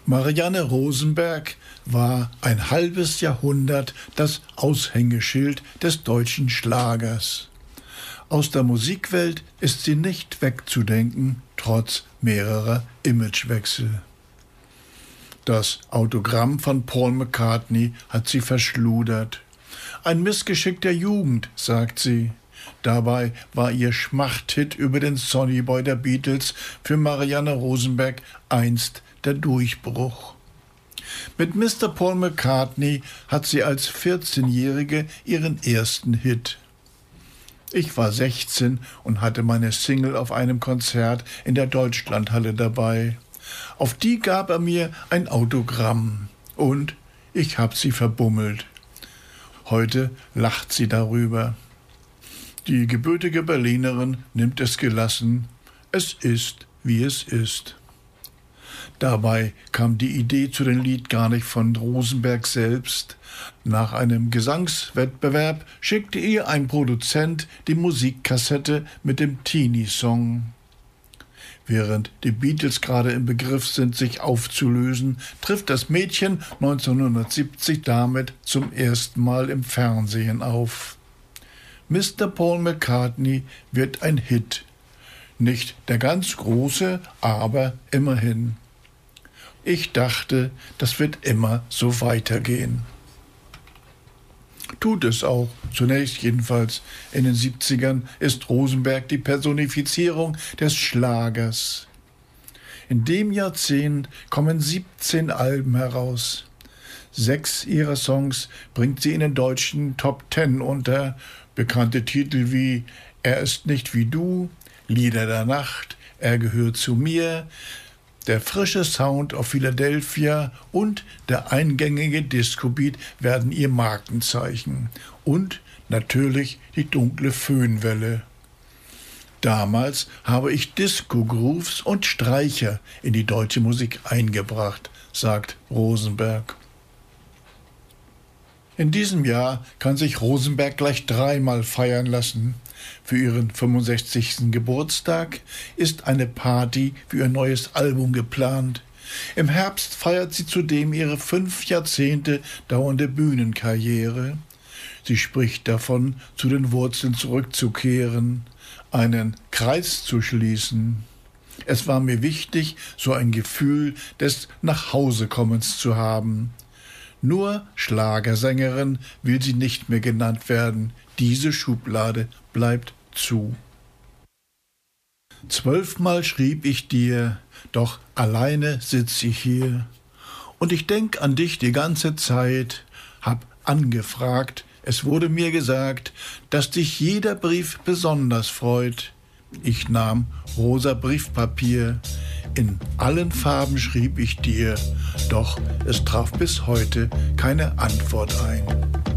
Marianne Rosenberg war ein halbes Jahrhundert das Aushängeschild des deutschen Schlagers. Aus der Musikwelt ist sie nicht wegzudenken, trotz mehrerer Imagewechsel. Das Autogramm von Paul McCartney hat sie verschludert. Ein Missgeschick der Jugend, sagt sie. Dabei war ihr Schmachthit über den Sonny Boy der Beatles für Marianne Rosenberg einst der Durchbruch. Mit Mr. Paul McCartney hat sie als 14-Jährige ihren ersten Hit. Ich war 16 und hatte meine Single auf einem Konzert in der Deutschlandhalle dabei. Auf die gab er mir ein Autogramm und ich hab sie verbummelt. Heute lacht sie darüber. Die gebürtige Berlinerin nimmt es gelassen. Es ist, wie es ist. Dabei kam die Idee zu dem Lied gar nicht von Rosenberg selbst. Nach einem Gesangswettbewerb schickte ihr ein Produzent die Musikkassette mit dem Teenie-Song. Während die Beatles gerade im Begriff sind, sich aufzulösen, trifft das Mädchen 1970 damit zum ersten Mal im Fernsehen auf. Mr. Paul McCartney wird ein Hit. Nicht der ganz große, aber immerhin. Ich dachte, das wird immer so weitergehen. Tut es auch, zunächst jedenfalls. In den 70ern ist Rosenberg die Personifizierung des Schlagers. In dem Jahrzehnt kommen 17 Alben heraus. 6 ihrer Songs bringt sie in den deutschen Top 10 unter. Bekannte Titel wie Er ist nicht wie du, Lieder der Nacht, Er gehört zu mir, der frische Sound auf Philadelphia und der eingängige Disco-Beat werden ihr Markenzeichen. Und natürlich die dunkle Föhnwelle. Damals habe ich Disco-Grooves und Streicher in die deutsche Musik eingebracht, sagt Rosenberg. In diesem Jahr kann sich Rosenberg gleich 3-mal feiern lassen. Für ihren 65. Geburtstag ist eine Party für ihr neues Album geplant. Im Herbst feiert sie zudem ihre 5 Jahrzehnte dauernde Bühnenkarriere. Sie spricht davon, zu den Wurzeln zurückzukehren, einen Kreis zu schließen. Es war mir wichtig, so ein Gefühl des Nachhausekommens zu haben. Nur Schlagersängerin will sie nicht mehr genannt werden. Diese Schublade bleibt zu. 12-mal schrieb ich dir, doch alleine sitz ich hier. Und ich denk an dich die ganze Zeit, hab angefragt, es wurde mir gesagt, dass dich jeder Brief besonders freut. Ich nahm rosa Briefpapier, in allen Farben schrieb ich dir, doch es traf bis heute keine Antwort ein.